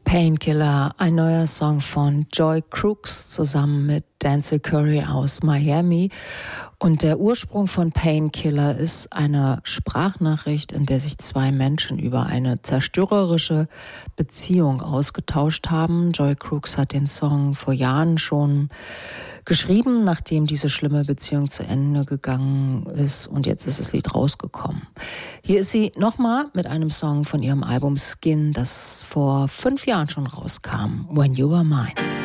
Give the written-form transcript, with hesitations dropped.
Painkiller, ein neuer Song von Joy Crooks zusammen mit Denzel Curry aus Miami. Und der Ursprung von Painkiller ist eine Sprachnachricht, in der sich zwei Menschen über eine zerstörerische Beziehung ausgetauscht haben. Joy Crooks hat den Song vor Jahren schon geschrieben, nachdem diese schlimme Beziehung zu Ende gegangen ist. Und jetzt ist das Lied rausgekommen. Hier ist sie nochmal mit einem Song von ihrem Album Skin, das vor 5 Jahren schon rauskam. When You Were Mine.